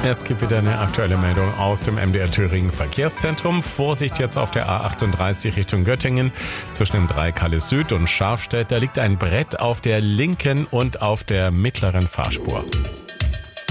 Es gibt wieder eine aktuelle Meldung aus dem MDR Thüringen Verkehrszentrum. Vorsicht jetzt auf der A38 Richtung Göttingen zwischen dem Dreieck Süd und Scharfstedt. Da liegt ein Brett auf der linken und auf der mittleren Fahrspur.